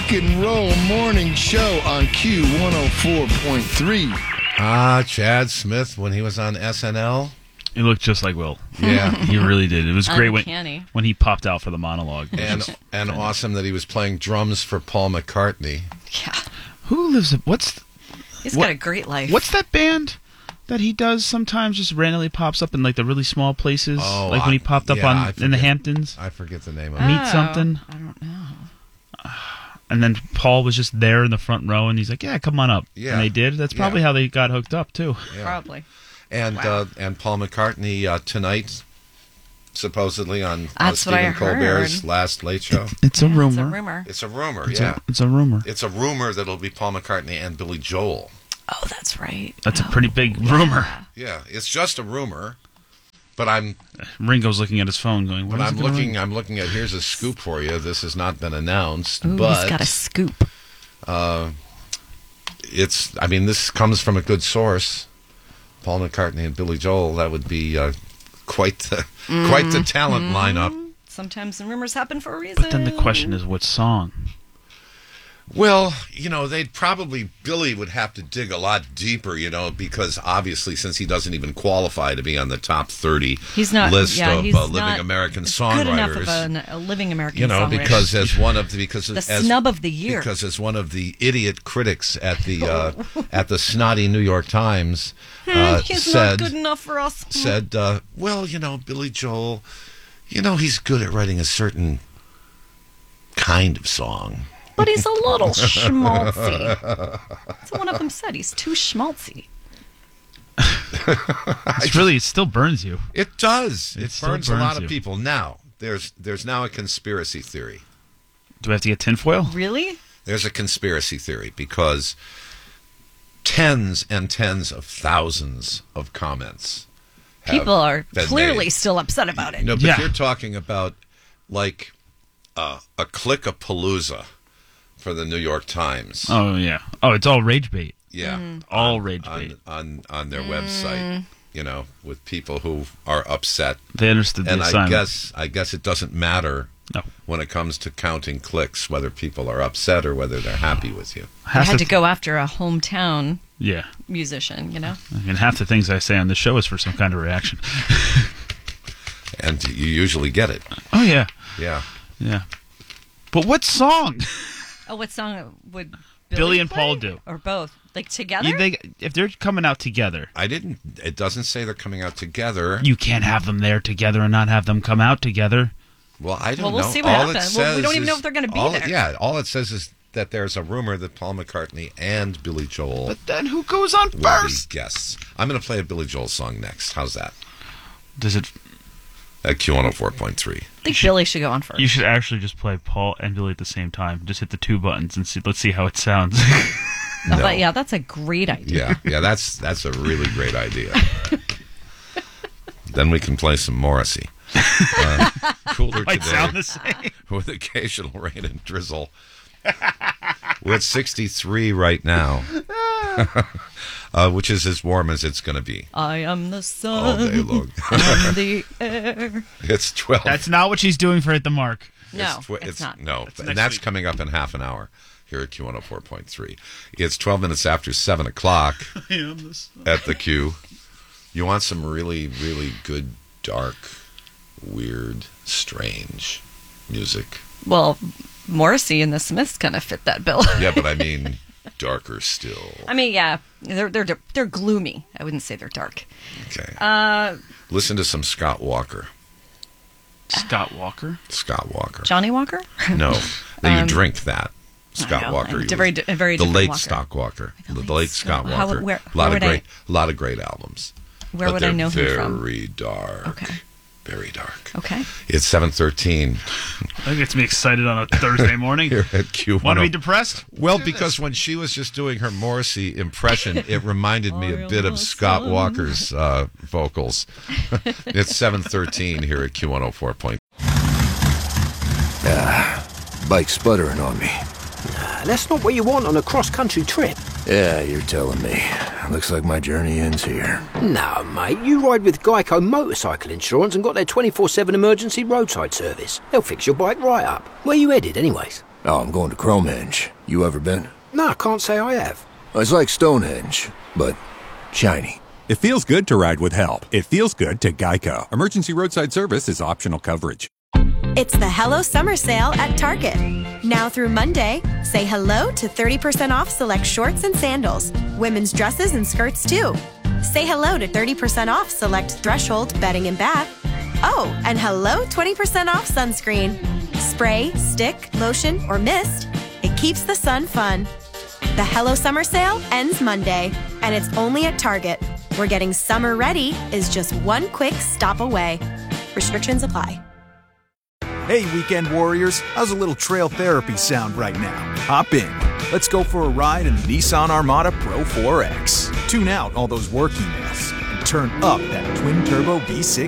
rock and roll morning show on Q104.3. Chad Smith, when he was on SNL. He looked just like Will. Yeah. He really did. It was great when he popped out for the monologue. And awesome that he was playing drums for Paul McCartney. Yeah. Who lives... He's got a great life. What's that band that he does sometimes just randomly pops up in like the really small places? Like when he popped up in the Hamptons? I forget the name of it. Meet something? I don't know. And then Paul was just there in the front row, and he's like, yeah, come on up. Yeah. And they did. That's probably how they got hooked up, too. Yeah. Probably. And and Paul McCartney tonight, supposedly on That's what I Stephen Colbert's heard. Last Late Show. It's a rumor. It's a rumor. It's a rumor, It's yeah. a rumor. It's a rumor that it'll be Paul McCartney and Billy Joel. Oh, that's right. That's a pretty big rumor. Yeah, it's just a rumor. But Ringo's looking at his phone going, what is it gonna ring? I'm looking at, here's a scoop for you. This has not been announced. Ooh, but he's got a scoop. This comes from a good source. Paul McCartney and Billy Joel, that would be quite the talent lineup. Sometimes the rumors happen for a reason. But then the question is, what song? Well, Billy would have to dig a lot deeper, because obviously since he doesn't even qualify to be on the top 30 list of living American songwriters. Good enough of a living American songwriter. Because as one of snub of the year. Because as one of the idiot critics at the snotty New York Times he's said, not good enough for us. Said, Billy Joel, he's good at writing a certain kind of song. But he's a little schmaltzy. That's what one of them said. He's too schmaltzy. It still burns you. It does. It burns a lot you. of people. Now, there's now a conspiracy theory. Do we have to get tinfoil? Really? There's a conspiracy theory because tens and tens of thousands of comments. People are clearly made. Still upset about it. No, but you're talking about like a click-a-palooza for the New York Times. Oh, yeah. Oh, it's all rage bait. Yeah. All rage bait. On their website, with people who are upset. They understood the assignment. I guess it doesn't matter when it comes to counting clicks, whether people are upset or whether they're happy with you. I had to go after a hometown musician, And half the things I say on the show is for some kind of reaction. And you usually get it. Oh, yeah. Yeah. Yeah. But what song? Oh, what song would Billy and play? Paul do? Or both? Like together? If they're coming out together. It doesn't say they're coming out together. You can't have them there together and not have them come out together. Well, I don't know. We'll see what happens. We don't even know if they're going to be there. Yeah, all it says is that there's a rumor that Paul McCartney and Billy Joel But then who goes on will first? be guests. I'm going to play a Billy Joel song next. How's that? Does it... At Q104.3. I think Billy should go on first. You should actually just play Paul and Billy at the same time. Just hit the two buttons and let's see how it sounds. No. But yeah, that's a great idea. Yeah, that's a really great idea. Then we can play some Morrissey. Cooler Might today sound the same. with occasional rain and drizzle. We're at 63 right now, which is as warm as it's going to be. I am the sun all day long. and the air. It's 12. That's not what she's doing for Hit the Mark. No, it's not. No, That's and next that's week. coming up in half an hour here at Q104.3. It's 12 minutes after 7 o'clock at the Q. You want some really, really good, dark, weird, strange music? Well, Morrissey and the Smiths kind of fit that bill. Yeah, but I mean darker still. I mean, yeah, they're gloomy. I wouldn't say they're dark. Okay. Listen to some Scott Walker. Scott Walker? Scott Walker. Johnny Walker? No, you drink that. Scott Walker. It's a very the different late Walker. Scott Walker. The The late Scott How- Walker. where a would lot of great albums. Where But would I know him they're from? very dark. Okay. Very dark. Okay. It's 7:13 That gets me excited on a Thursday morning. here at Q1. Want to be depressed? Well, because when she was just doing her Morrissey impression, it reminded me a bit of Scott Walker's vocals. It's 7:13 here at Q104. Bike sputtering on me. That's not what you want on a cross-country trip. Yeah, you're telling me. Looks like my journey ends here. No, mate, you ride with Geico Motorcycle Insurance and got their 24/7 emergency roadside service. They'll fix your bike right up. Where you headed, anyways? Oh, I'm going to Cromenge. You ever been? No, I can't say I have. It's like Stonehenge, but shiny. It feels good to ride with help. It feels good to Geico. Emergency roadside service is optional coverage. It's the Hello Summer Sale at Target. Now through Monday, say hello to 30% off select shorts and sandals. Women's dresses and skirts, too. Say hello to 30% off select Threshold bedding and bath. Oh, and hello 20% off sunscreen. Spray, stick, lotion, or mist. It keeps the sun fun. The Hello Summer Sale ends Monday, and it's only at Target, where getting summer ready is just one quick stop away. Restrictions apply. Hey, weekend warriors, how's a little trail therapy sound right now? Hop in. Let's go for a ride in the Nissan Armada Pro 4X. Tune out all those work emails and turn up that twin-turbo V6